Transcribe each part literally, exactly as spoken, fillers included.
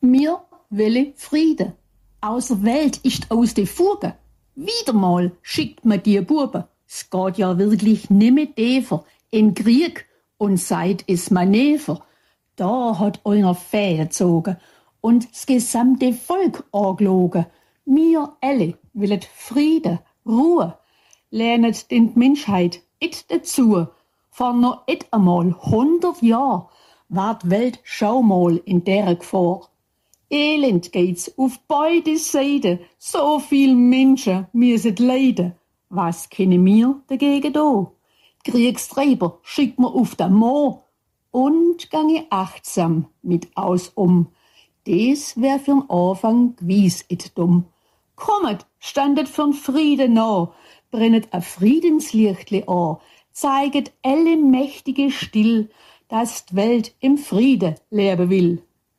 Mir wille Friede. Außer Welt ist aus de Fuge. Wieder mal schickt man die Buben. Es geht ja wirklich nimmer tiefer. In Krieg und seid is Manöver. Da hat einer Fäden gezogen und das gesamte Volk angelogen. Wir alle willen Friede, Ruhe. Lernet den Menschheit et dazu. Vor noch et einmal hundert Jahr war die Welt schau mal in der Gefahr. Elend geht's auf beide Seiten, so viel Menschen müssen leiden. Was können wir dagegen da? Kriegstreiber schickt man auf den Mo und gange achtsam mit aus um. Des wär für'n Anfang gewiss et dumm. Kommet, standet für'n Frieden nah, brennet a Friedenslichtli an, zeiget alle Mächtige still, dass die Welt im Friede leben will.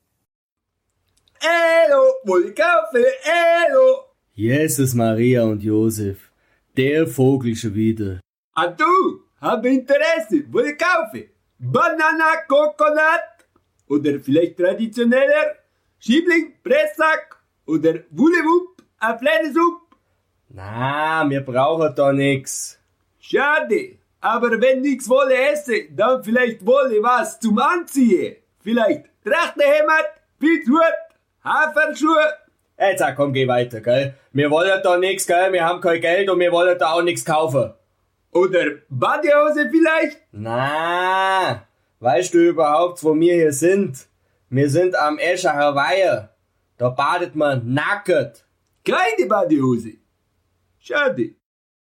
Elo, Wollkaffee, Elo! Jesus, Maria und Josef, der Vogel schon wieder. Ah du, hab Interesse, Wollkaffee, Banana, Coconut oder vielleicht traditioneller Schiebling, Pressack oder Wullewupp, a Fleischsupp. Na, wir brauchen da nix. Schade, aber wenn nix wolle esse, dann vielleicht wolle was zum Anziehen. Vielleicht Trachtenhemd, Pilzhut, Haferschuhe. Jetzt komm, geh weiter, gell? Wir wollen da nix, gell? Wir haben kein Geld und wir wollen da auch nix kaufen. Oder Badehose vielleicht? Na, weißt du überhaupt, wo wir hier sind? Wir sind am Eschacher Weiher. Da badet man nackt. Keine Badehose. Schade.